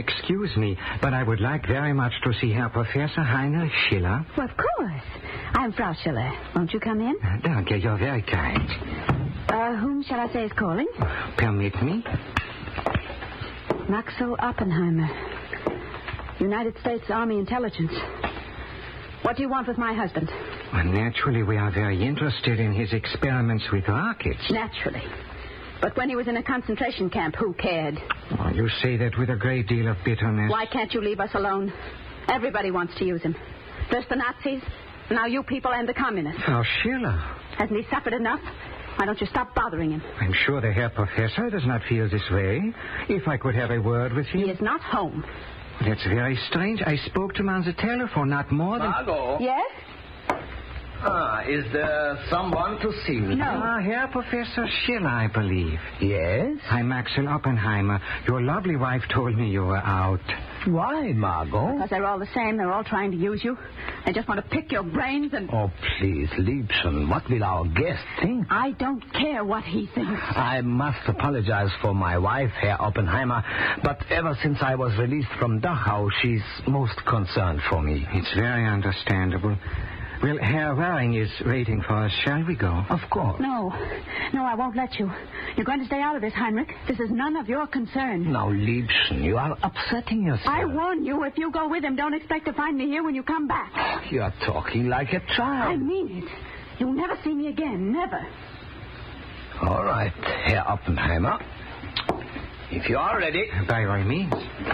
Excuse me, but I would like very much to see Herr Professor Heinrich Schiller. Well, of course. I'm Frau Schiller. Won't you come in? Danke, you're very kind. Whom shall I say is calling? Permit me? Maxwell Oppenheimer. United States Army Intelligence. What do you want with my husband? Well, naturally, we are very interested in his experiments with rockets. Naturally. But when he was in a concentration camp, who cared? Oh, you say that with a great deal of bitterness. Why can't you leave us alone? Everybody wants to use him. First the Nazis, now you people and the communists. Frau Schiller. Hasn't he suffered enough? Why don't you stop bothering him? I'm sure the Herr Professor does not feel this way. If I could have a word with him. He is not home. That's very strange. I spoke to him on the telephone, not more than... Margot. Yes? Is there someone to see me? No. Herr Professor Schiller, I believe. Yes? I'm Maxwell Oppenheimer. Your lovely wife told me you were out. Why, Margot? Because they're all the same. They're all trying to use you. They just want to pick your brains and... Oh, please, Liebchen, what will our guest think? I don't care what he thinks. I must apologize for my wife, Herr Oppenheimer, but ever since I was released from Dachau, she's most concerned for me. It's very understandable. Well, Herr Waring is waiting for us. Shall we go? Of course. No, I won't let you. You're going to stay out of this, Heinrich. This is none of your concern. Now, Liebchen, you are upsetting yourself. I warn you, if you go with him, don't expect to find me here when you come back. You are talking like a child. I mean it. You'll never see me again, never. All right, Herr Oppenheimer. If you are ready. By all means.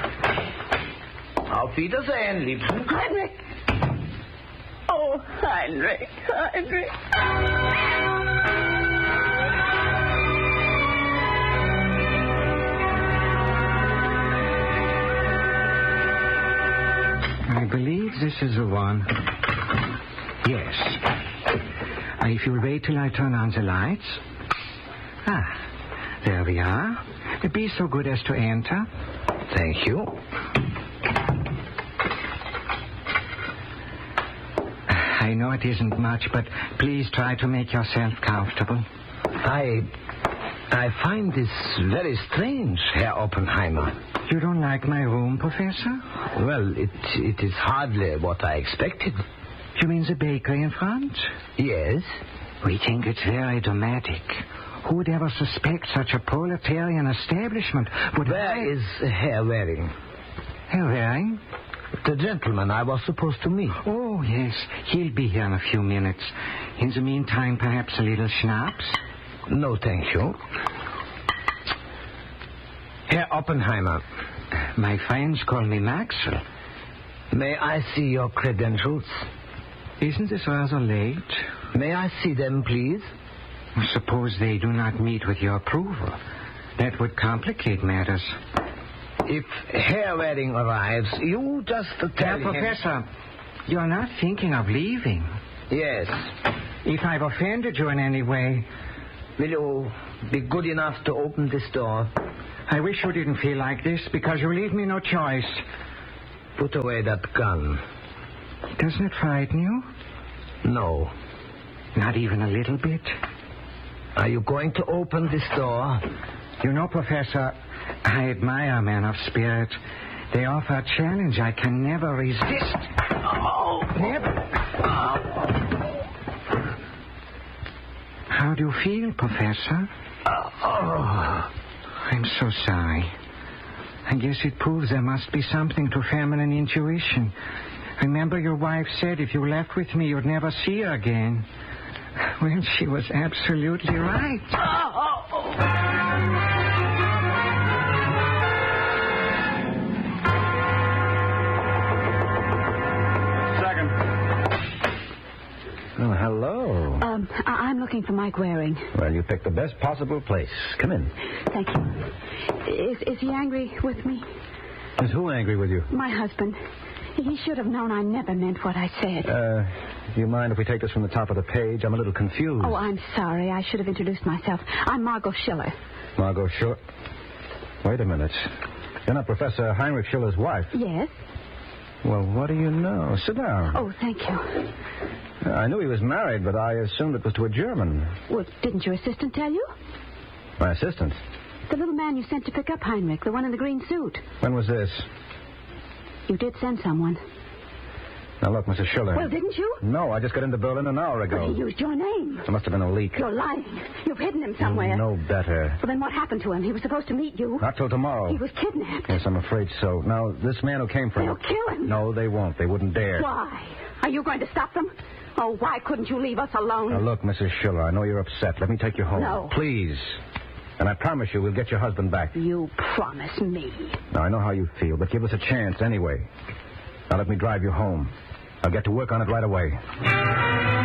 Auf Wiedersehen, Liebchen. Heinrich! Oh, Heinrich. I believe this is the one. Yes. If you'll wait till I turn on the lights. There we are. Be so good as to enter. Thank you. I know it isn't much, but please try to make yourself comfortable. I find this very strange, Herr Oppenheimer. You don't like my room, Professor? Well, it is hardly what I expected. You mean the bakery in front? Yes. We think it's very dramatic. Who would ever suspect such a proletarian establishment would... Where is Herr Waring? Herr Waring? The gentleman I was supposed to meet. Oh, yes. He'll be here in a few minutes. In the meantime, perhaps a little schnapps? No, thank you. Herr Oppenheimer. My friends call me Maxwell. May I see your credentials? Isn't this rather late? May I see them, please? Suppose they do not meet with your approval. That would complicate matters. If Herr Waring arrives, you just tell him... Professor, you're not thinking of leaving. Yes. If I've offended you in any way... Will you be good enough to open this door? I wish you didn't feel like this, because you leave me no choice. Put away that gun. Doesn't it frighten you? No. Not even a little bit? Are you going to open this door? You know, Professor, I admire men of spirit. They offer a challenge I can never resist. Oh. Never. How do you feel, Professor? I'm so sorry. I guess it proves there must be something to feminine intuition. Remember your wife said if you left with me, you'd never see her again. Well, she was absolutely right. Oh, hello. I'm looking for Mike Waring. Well, you picked the best possible place. Come in. Thank you. Is he angry with me? Is who angry with you? My husband. He should have known I never meant what I said. Do you mind if we take this from the top of the page? I'm a little confused. Oh, I'm sorry. I should have introduced myself. I'm Margot Schiller. Margot Schiller? Wait a minute. You're not Professor Heinrich Schiller's wife? Yes. Well, what do you know? Sit down. Oh, thank you. I knew he was married, but I assumed it was to a German. Well, didn't your assistant tell you? My assistant? The little man you sent to pick up Heinrich, the one in the green suit. When was this? You did send someone. Now, look, Mrs. Schiller. Well, didn't you? No, I just got into Berlin an hour ago. But he used your name. There must have been a leak. You're lying. You've hidden him somewhere. You know better. Well, then what happened to him? He was supposed to meet you. Not till tomorrow. He was kidnapped. Yes, I'm afraid so. Now, this man who came from... They'll kill him. No, they won't. They wouldn't dare. Why? Are you going to stop them? Oh, why couldn't you leave us alone? Now, look, Mrs. Schiller, I know you're upset. Let me take you home. No. Please. And I promise you we'll get your husband back. You promise me. Now, I know how you feel, but give us a chance anyway. Now, let me drive you home. I'll get to work on it right away.